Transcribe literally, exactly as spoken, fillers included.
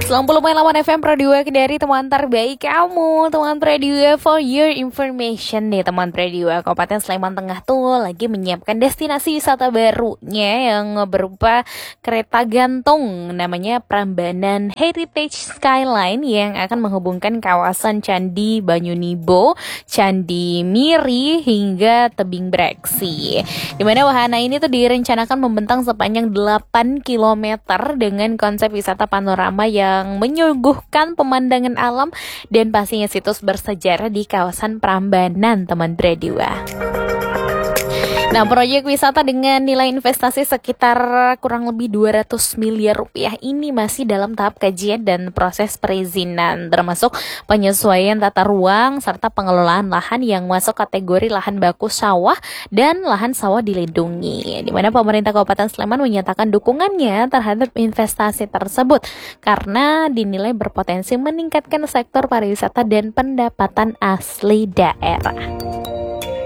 sembilan puluh koma delapan F M Produa dari teman terbaik kamu, teman Produa for your information nih teman Produa. Kabupaten Sleman Tengah tuh lagi menyiapkan destinasi wisata barunya yang berupa kereta gantung namanya Prambanan Heritage Skyline yang akan menghubungkan kawasan Candi Banyunibo, Candi Miri hingga Tebing Breksi. Di mana wahana ini tuh direncanakan membentang sepanjang delapan kilometer dengan konsep wisata panorama yang menyuguhkan pemandangan alam dan pastinya situs bersejarah di kawasan Prambanan, teman Produa. Nah, proyek wisata dengan nilai investasi sekitar kurang lebih dua ratus miliar rupiah ini masih dalam tahap kajian dan proses perizinan, termasuk penyesuaian tata ruang serta pengelolaan lahan yang masuk kategori lahan baku sawah dan lahan sawah dilindungi. Di mana pemerintah Kabupaten Sleman menyatakan dukungannya terhadap investasi tersebut karena dinilai berpotensi meningkatkan sektor pariwisata dan pendapatan asli daerah.